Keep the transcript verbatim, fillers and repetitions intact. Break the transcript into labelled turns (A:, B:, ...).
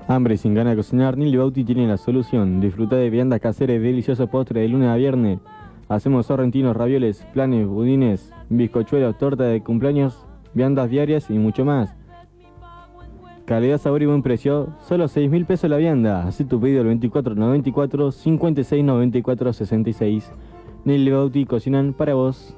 A: Hambre sin ganas de cocinar, Nili Bauti tiene la solución. Disfruta de viandas caseras y deliciosos postres de lunes a viernes. Hacemos sorrentinos, ravioles, planes, budines, bizcochuelos, torta de cumpleaños, viandas diarias y mucho más. Calidad, sabor y buen precio, solo seis mil pesos la vianda. Haz tu pedido al veinticuatro noventa y cuatro, cincuenta y seis noventa y cuatro sesenta y seis. Nili Bauti cocinan para vos.